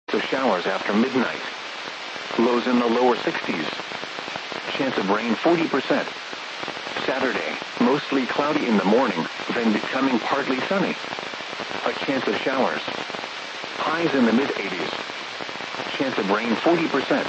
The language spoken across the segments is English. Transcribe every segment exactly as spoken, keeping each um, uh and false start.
of showers after midnight. Lows in the lower sixties. Chance of rain forty percent. Saturday, mostly cloudy in the morning, then becoming partly sunny. A chance of showers. Highs in the mid-eighties. Chance of rain forty percent.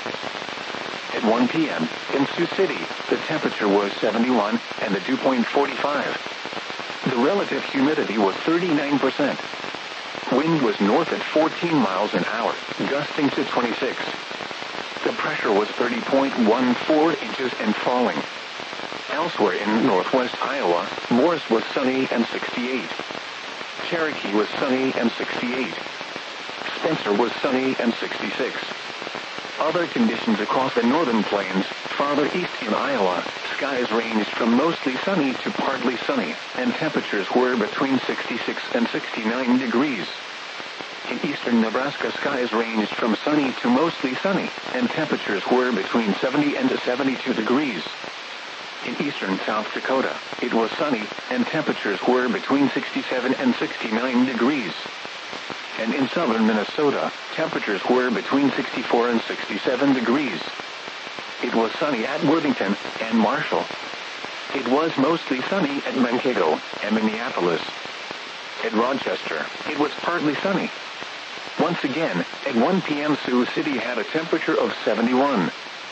At one p m, in Sioux City, the temperature was seventy-one, and the dew point forty-five. The relative humidity was thirty-nine percent. Wind was north at fourteen miles an hour, gusting to twenty-six. The pressure was thirty point one four inches and falling. Elsewhere in northwest Iowa, Morris was sunny and sixty-eight. Cherokee was sunny and sixty-eight. Spencer was sunny and sixty-six. Other conditions across the northern plains, farther east in Iowa, skies ranged from mostly sunny to partly sunny, and temperatures were between sixty-six and sixty-nine degrees. In eastern Nebraska, skies ranged from sunny to mostly sunny, and temperatures were between seventy and seventy-two degrees. In eastern South Dakota, it was sunny, and temperatures were between sixty-seven and sixty-nine degrees. And in southern Minnesota, temperatures were between sixty-four and sixty-seven degrees. It was sunny at Worthington and Marshall. It was mostly sunny at Mankato and Minneapolis. At Rochester, it was partly sunny. Once again, at one p m Sioux City had a temperature of seventy-one.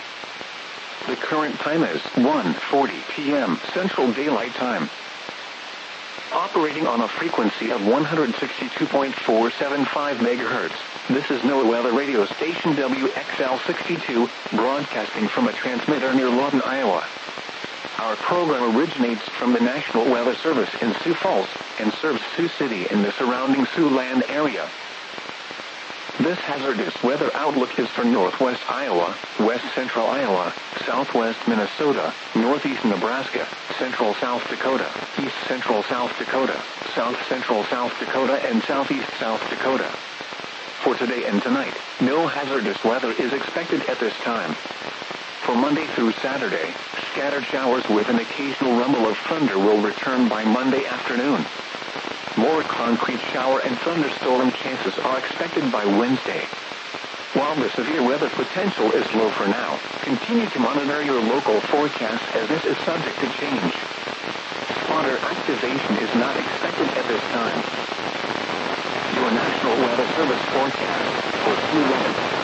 The current time is one forty p m Central Daylight Time. Operating on a frequency of one hundred sixty-two point four seven five megahertz, this is NOAA Weather Radio Station W X L sixty-two, broadcasting from a transmitter near Lawton, Iowa. Our program originates from the National Weather Service in Sioux Falls and serves Sioux City and the surrounding Siouxland area. This hazardous weather outlook is for northwest Iowa, west central Iowa, southwest Minnesota, northeast Nebraska, central South Dakota, east central South Dakota, south central South Dakota, and southeast South Dakota. For today and tonight, no hazardous weather is expected at this time. For Monday through Saturday, scattered showers with an occasional rumble of thunder will return by Monday afternoon. More concrete shower and thunderstorm chances are expected by Wednesday. While the severe weather potential is low for now, continue to monitor your local forecast as this is subject to change. Spotter activation is not expected at this time. Your National Weather Service forecast for Siouxland.